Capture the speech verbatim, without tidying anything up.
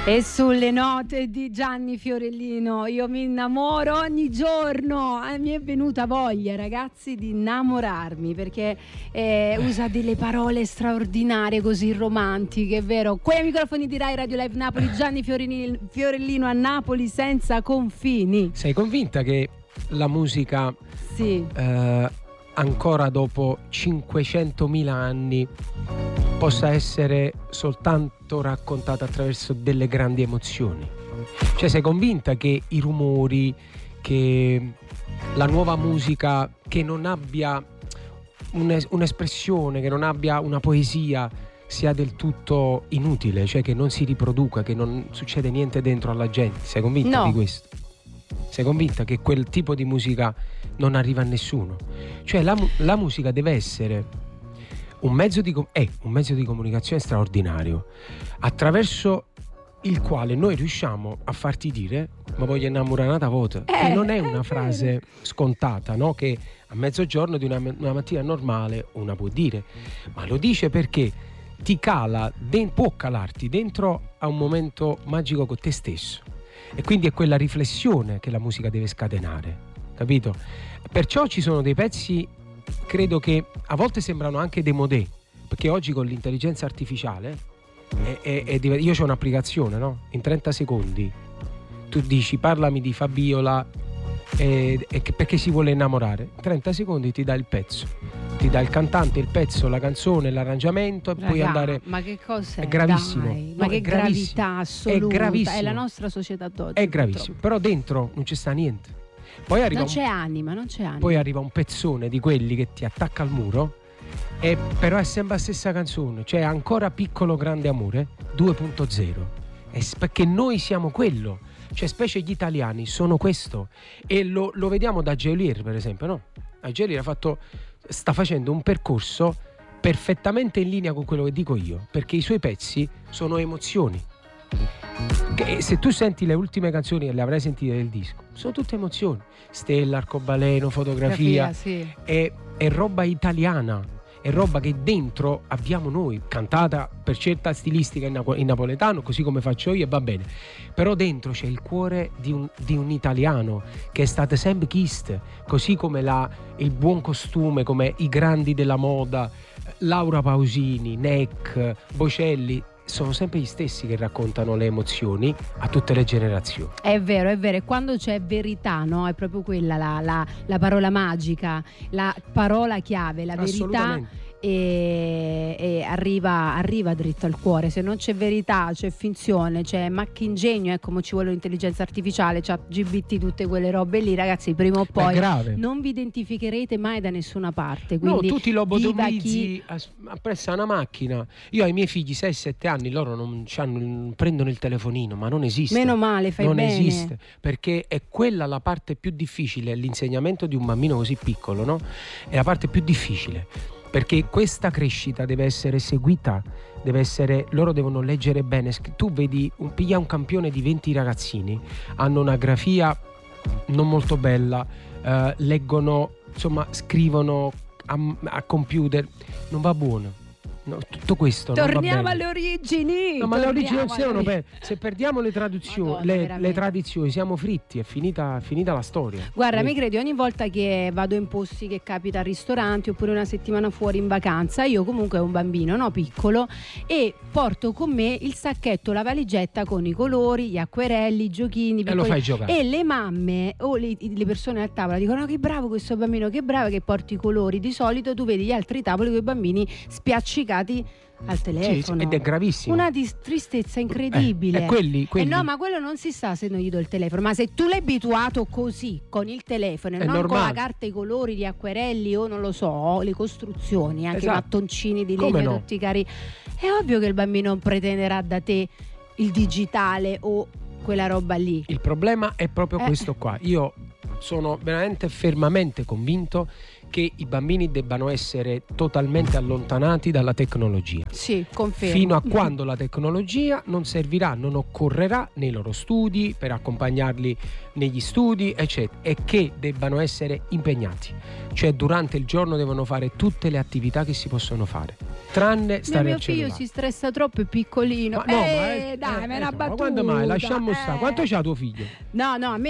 E sulle note di Gianni Fiorellino io mi innamoro ogni giorno. Eh, mi è venuta voglia, ragazzi, di innamorarmi, perché eh, usa delle parole straordinarie, così romantiche, è vero? Qui ai microfoni di Rai Radio Live Napoli, Gianni Fiorellino, Fiorellino a Napoli senza confini. Sei convinta che la musica sì. eh, ancora dopo cinquecentomila anni possa essere soltanto raccontata attraverso delle grandi emozioni? Cioè, sei convinta che i rumori, che la nuova musica che non abbia un'es- un'espressione, che non abbia una poesia, sia del tutto inutile, cioè che non si riproduca, che non succede niente dentro alla gente? Sei convinta no. di questo? Sei convinta che quel tipo di musica non arriva a nessuno? Cioè la, la musica deve essere un mezzo di com- è un mezzo di comunicazione straordinario, attraverso il quale noi riusciamo a farti dire ma voglio innamorare una volta, eh, che non è una frase scontata, no? Che a mezzogiorno di una, una mattina normale una può dire, ma lo dice perché ti cala, de- può calarti dentro a un momento magico con te stesso, e quindi è quella riflessione che la musica deve scatenare, capito? Perciò ci sono dei pezzi, credo che a volte sembrano anche démodé, perché oggi con l'intelligenza artificiale è, è, è div- io c'ho un'applicazione, no? In trenta secondi tu dici parlami di Fabiola e, e che, perché si vuole innamorare, in trenta secondi ti dà il pezzo, ti dà il cantante, il pezzo, la canzone, l'arrangiamento, e Raga, puoi andare. ma che cos'è? È gravissimo. Dai, No, ma che è gravissimo. gravità assoluta, è gravissimo. È la nostra società d'oggi, è gravissimo, però dentro non ci sta niente. Poi arriva non un, c'è anima, non c'è anima. Poi arriva un pezzone di quelli che ti attacca al muro, e però è sempre la stessa canzone, cioè ancora piccolo grande amore due punto zero, è perché noi siamo quello, cioè specie gli italiani sono questo, e lo, lo vediamo da Geolier, per esempio, no? Geolier ha fatto, sta facendo un percorso perfettamente in linea con quello che dico io, perché i suoi pezzi sono emozioni. Che se tu senti le ultime canzoni, le avrai sentite del disco, sono tutte emozioni. Stella, arcobaleno, fotografia, sì. è, è roba italiana, è roba che dentro abbiamo noi, cantata per certa stilistica in, napo- in napoletano, così come faccio io, e va bene, però dentro c'è il cuore di un, di un italiano che è stato sempre chist, così come la, il buon costume, come i grandi della moda, Laura Pausini, Neck, Bocelli, sono sempre gli stessi che raccontano le emozioni a tutte le generazioni. È vero, è vero, e quando c'è verità, no? È proprio quella la, la, la parola magica, la parola chiave, la verità, e, e arriva, arriva dritto al cuore. Se non c'è verità, c'è finzione, c'è maccingegno, ecco, come ci vuole l'intelligenza artificiale, c'ha G B T, tutte quelle robe lì, ragazzi, prima o poi non vi identificherete mai da nessuna parte. Quindi no, tutti lobotomizzi chi... appresso a una macchina. Io ai miei figli sei sette anni, loro non, non prendono il telefonino, ma non esiste. Meno male, fai non bene. Non esiste, perché è quella la parte più difficile, l'insegnamento di un bambino così piccolo, no? È la parte più difficile, perché questa crescita deve essere seguita, deve essere, loro devono leggere bene. Tu vedi, un, piglia un campione di venti ragazzini, hanno una grafia non molto bella, eh, leggono, insomma, scrivono a, a computer, non va buono. No, tutto questo torniamo non va bene. alle origini. No, ma le origini alle sono origini. Se perdiamo le traduzioni, Madonna, le, le tradizioni, siamo fritti, è finita, finita la storia. Guarda, e... mi credi, ogni volta che vado in posti che capita al ristorante oppure una settimana fuori in vacanza, io comunque ho un bambino, no, piccolo, e porto con me il sacchetto, la valigetta con i colori, gli acquerelli, i giochini, e lo fai giocare. E le mamme o le, le persone a tavola dicono: no, che bravo questo bambino, che bravo che porti i colori. Di solito tu vedi gli altri tavoli con i bambini spiaccicati al telefono. Sì, ed è gravissimo. Una di tristezza incredibile. Eh, e quelli, quelli... Eh no, ma quello non si sa se non gli do il telefono. Ma se tu l'hai abituato così, con il telefono, e è non normale. con la carta, i colori, gli acquerelli o non lo so, le costruzioni, anche esatto. i mattoncini di legno, no? tutti cari. È ovvio che il bambino pretenderà da te il digitale o quella roba lì. Il problema è proprio eh. questo qua. Io sono veramente fermamente convinto che i bambini debbano essere totalmente allontanati dalla tecnologia. Sì, confermo. Fino a quando la tecnologia non servirà, non occorrerà nei loro studi, per accompagnarli negli studi, eccetera, e che debbano essere impegnati. Cioè durante il giorno devono fare tutte le attività che si possono fare, tranne stare mio al figlio cellulare. si stressa troppo, è piccolino. Ma no, eh, ma è- dai, eh, me l'ha eh, ma battuta. quando mai? Lasciamo stare. Eh. Quanto c'ha tuo figlio? No, no, a me